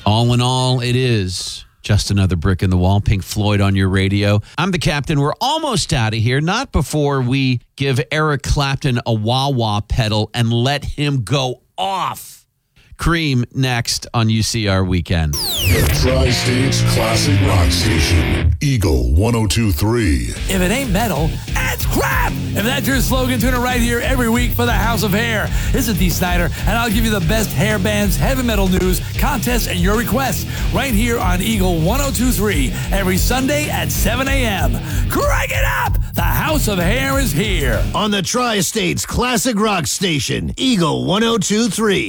All in all, it is just another brick in the wall. Pink Floyd on your radio. I'm the captain. We're almost out of here. Not before we give Eric Clapton a wah-wah pedal and let him go off. Cream next on UCR Weekend. The Tri-State's classic rock station, Eagle 102.3. If it ain't metal, it's crap! If that's your slogan, tune it right here every week for the House of Hair. This is Dee Snider, and I'll give you the best hair bands, heavy metal news, contests, and your requests right here on Eagle 102.3 every Sunday at 7 a.m. Crank it up! The House of Hair is here. On the Tri-State's classic rock station, Eagle 102.3.